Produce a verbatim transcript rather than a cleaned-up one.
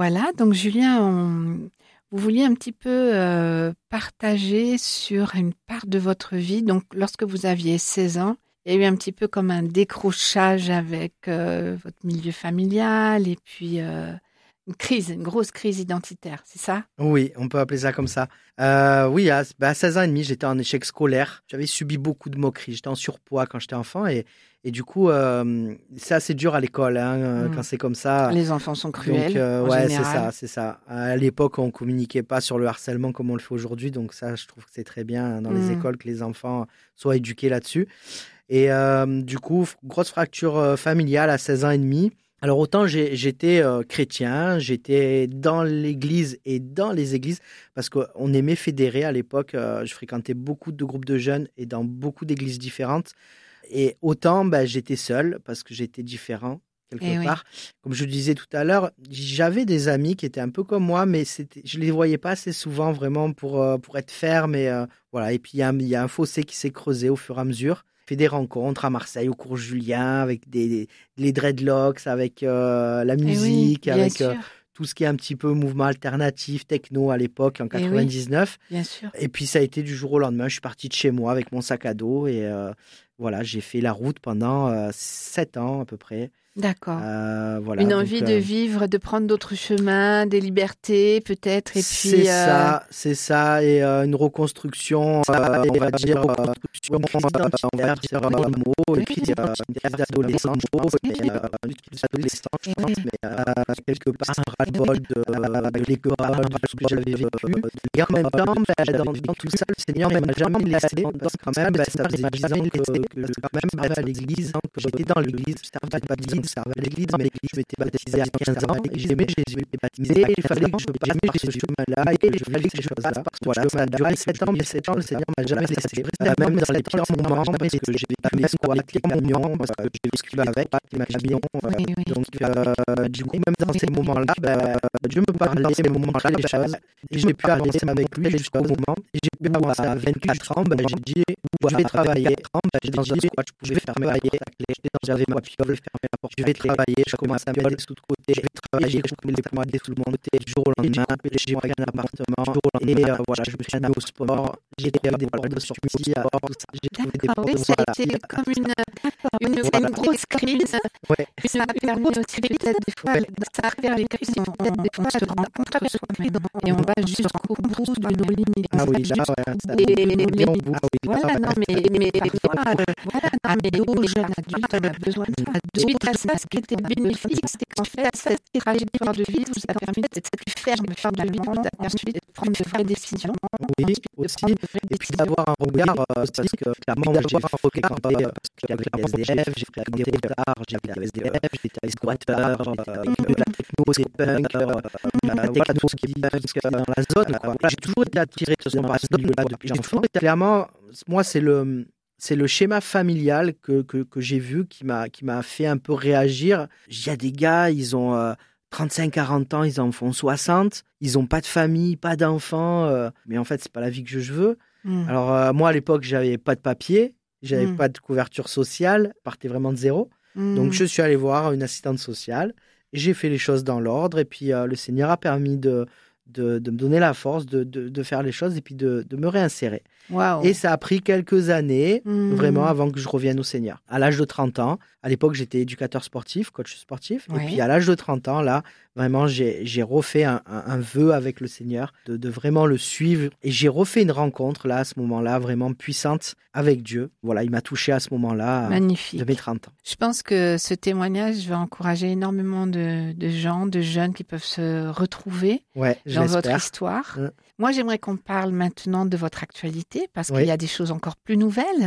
Voilà, donc Julien, on- vous vouliez un petit peu euh, partager sur une part de votre vie. Donc, lorsque vous aviez seize ans, il y a eu un petit peu comme un décrochage avec euh, votre milieu familial et puis euh, une crise, une grosse crise identitaire, c'est ça? Oui, on peut appeler ça comme ça. Euh, oui, à, bah, à seize ans et demi, j'étais en échec scolaire. J'avais subi beaucoup de moqueries. J'étais en surpoids quand j'étais enfant et, et du coup, euh, c'est assez dur à l'école hein, euh, Mm. quand c'est comme ça. Les enfants sont Donc, cruels euh, en ouais, c'est général. ça, c'est ça. À l'époque, on communiquait pas sur le harcèlement comme on le fait aujourd'hui. Donc ça, je trouve que c'est très bien hein, dans les Mm. écoles que les enfants soient éduqués là-dessus. Et euh, du coup, f- grosse fracture euh, familiale à seize ans et demi. Alors autant j'ai- j'étais euh, chrétien, j'étais dans l'église et dans les églises, parce qu'on aimait fédérer à l'époque. Euh, je fréquentais beaucoup de groupes de jeunes et dans beaucoup d'églises différentes. Et autant bah, j'étais seul, parce que j'étais différent quelque Eh oui. part. Comme je le disais tout à l'heure, j'avais des amis qui étaient un peu comme moi, mais c'était, je les voyais pas assez souvent vraiment pour, euh, pour être ferme. Et, euh, voilà. Et puis il y a, un- il y a un fossé qui s'est creusé au fur et à mesure fait des rencontres à Marseille au cours Julien avec des, des- les dreadlocks, avec euh, la Eh oui, musique, bien avec euh, sûr. tout ce qui est un petit peu mouvement alternatif, techno à l'époque en Eh oui, quatre-vingt-dix-neuf. bien sûr. Et puis ça a été du jour au lendemain. Je suis parti de chez moi avec mon sac à dos et euh, voilà, j'ai fait la route pendant euh, sept ans à peu près. D'accord. Euh, voilà, Une donc envie de euh, vivre, de prendre d'autres chemins, des libertés peut-être, et c'est puis euh, ça, c'est ça, et euh, une reconstruction, euh, on va dire, euh, une crise identitaire, c'est vraiment le mot, et puis euh, une crise d'adolescence, mais, euh, une crise d'adolescence, je pense, mais euh, quelque part un ras-le-bol de, euh, de l'école, de ce que j'avais vécu, et en même temps, ben, dans, dans tout ça, le Seigneur ne m'a jamais laissé, donc quand même, ben, ça faisait dix ans que, que je, quand même, j'allais à l'église, que j'étais dans l'église, je servais de baptême, je servais à l'église, mais l'église, je m'étais baptisé à quinze ans, et j'aimais Jésus, j'étais baptisé, et il fallait que je jamais ce chemin-là, et je fallait que je fasse ça, parce que voilà, ça a duré sept ans, mais sept ans, le Seigneur m'a jamais laissé, euh, même dans les pires moments, parce que j'ai vécu mes squats, les camions, parce que j'ai vécu avec les camions, euh, oui, oui. donc euh, du coup, même dans ces moments-là, ben, Dieu me parlait dans ces moments-là des choses, et j'ai pu avancer avec lui jusqu'au moment, et j'ai pu avancer à vingt-quatre ans, ben, j'ai dit, je vais travailler, ben, j'étais dans un squat, je pouvais fermer la porte à clé, j'avais ma piole, fermer la porte, je vais travailler, je commence à m'aider sous de côté, je vais travailler, je coupais les points de tout le monde, du jour au lendemain, j'ai coupé avec un appartement, du jour au lendemain, et euh, voilà, je me suis mis au sport, j'ai trouvé des portes de sortie, à tout ça, j'ai trouvé des D'accord, portes, oui, ça a voilà. été comme une, une, Voilà. une grosse crise. Ouais. Puis ça a permis aussi peut-être des fois, ça a permis aussi peut-être des fois de se rendre compte de soi-même et on va jusqu'au bout de nos limites. Ah On oui, va là, jusqu'au ouais, ça bout des fait limites. bien au bout. Ah oui, là, Voilà, ouais, non, mais, mais parfois, euh, voilà, non, mais nous, jeunes adultes, on a besoin de ça. Suite à ça, ce qui était bénéfique, c'est qu'en fait, cette trajectoire de vie vous a permis d'être plus ferme, finalement, vous a permis de prendre de vraies décisions. oui, aussi, et puis d'avoir un regard, euh, parce que clairement, moi, j'ai fréquenté, euh, parce qu'il y avait les S D F, j'ai fréquenté des retards, j'ai fait des S D F, j'étais à squatteurs, euh, de la techno, c'est punk, euh, la techno, ce qui est punk dans la zone, quoi. Voilà, j'ai toujours été attiré par ce milieu-là depuis enfant. Clairement, moi, c'est le... C'est le schéma familial que, que, que j'ai vu qui m'a, qui m'a fait un peu réagir. Il y a des gars, ils ont euh, trente-cinq quarante ans, ils en font soixante. Ils n'ont pas de famille, pas d'enfants. Euh, mais en fait, c'est pas la vie que je veux. Mm. Alors, euh, moi, à l'époque, j'avais pas de papier. J'avais Mm. pas de couverture sociale. Je partais vraiment de zéro. Mm. Donc, je suis allé voir une assistante sociale. J'ai fait les choses dans l'ordre. Et puis, euh, le Seigneur a permis de, de, de me donner la force de, de, de faire les choses et puis de, de me réinsérer. Wow. Et ça a pris quelques années, Mm. vraiment, avant que je revienne au Seigneur. À l'âge de trente ans, à l'époque, j'étais éducateur sportif, coach sportif. Ouais. Et puis, à l'âge de trente ans, là, vraiment, j'ai, j'ai refait un, un, un vœu avec le Seigneur de, de vraiment le suivre. Et j'ai refait une rencontre, là, à ce moment-là, vraiment puissante avec Dieu. Voilà, il m'a touché à ce moment-là, Magnifique. de mes trente ans. Je pense que ce témoignage va encourager énormément de, de gens, de jeunes qui peuvent se retrouver Ouais, je dans l'espère. votre histoire. Mm. Moi, j'aimerais qu'on parle maintenant de votre actualité parce Oui. qu'il y a des choses encore plus nouvelles.